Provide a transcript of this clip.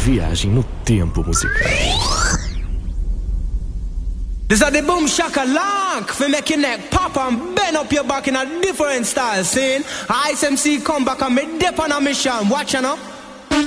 viagem no tempo musical. This is the boom shaka lock for make your neck pop and bend up your back in a different style. Seeing Ice MC come back and me dip on a mission. Watch you know.